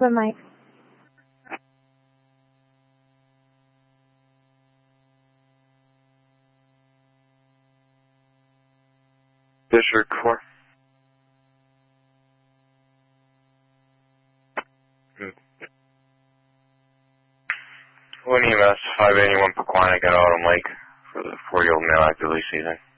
Open mic. District Court. One EMS 581 Pequannock at Autumn Lake for the 4-year-old male actively seizing.